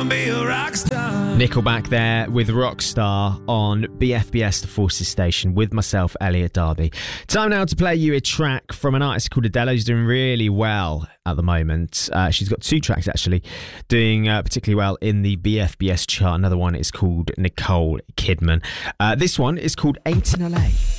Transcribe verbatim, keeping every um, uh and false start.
wanna be a rock star. Nickelback there with Rockstar on B F B S The Forces Station with myself, Elliot Darby. Time now to play you a track from an artist called Adele, who's doing really well at the moment. Uh, she's got two tracks actually doing uh, particularly well in the B F B S chart. Another one is called Nicole Kidman. Uh, this one is called Ain't in L A.